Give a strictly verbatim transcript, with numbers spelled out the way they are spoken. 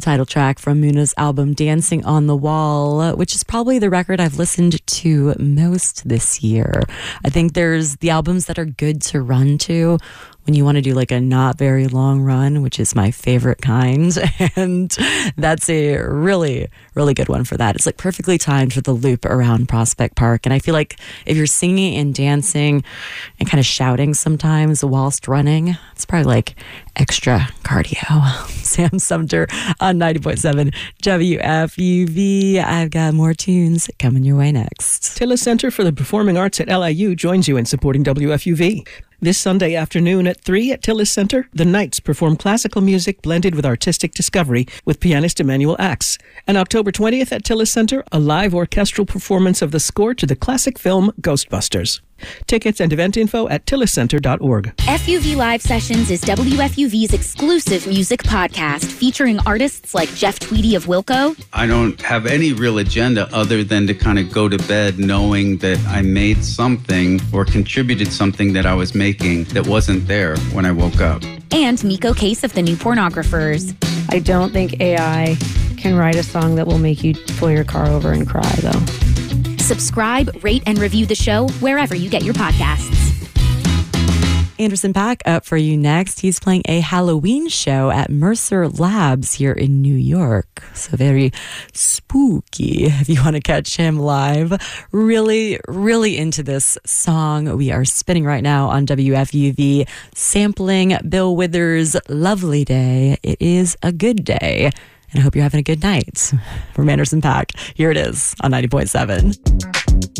the title track from Muna's album Dancing on the Wall, which is probably the record I've listened to most this year. I think there's the albums that are good to run to when you want to do like a not very long run, which is my favorite kind. And that's a really, really good one for that. It's like perfectly timed for the loop around Prospect Park. And I feel like if you're singing and dancing and kind of shouting sometimes whilst running, it's probably like extra cardio. Sam Sumter on ninety point seven W F U V. I've got more tunes coming your way next. Tillis Center for the Performing Arts at L I U joins you in supporting W F U V. This Sunday afternoon at three at Tillis Center, the Knights perform classical music blended with artistic discovery with pianist Emmanuel Axe. And October twentieth at Tillis Center, a live orchestral performance of the score to the classic film Ghostbusters. Tickets and event info at tillis center dot org. F U V Live Sessions is W F U V's exclusive music podcast featuring artists like Jeff Tweedy of Wilco. I don't have any real agenda other than to kind of go to bed knowing that I made something or contributed something that I was making that wasn't there when I woke up. And Miko Case of the New Pornographers. I don't think A I can write a song that will make you pull your car over and cry, though. Subscribe, rate, and review the show wherever you get your podcasts. Anderson .Paak up for you next. He's playing a Halloween show at Mercer Labs here in New York. So very spooky if you want to catch him live. Really, really into this song we are spinning right now on W F U V, sampling Bill Withers' Lovely Day. It is a good day. And I hope you're having a good night. From Anderson .Paak, here it is on ninety point seven.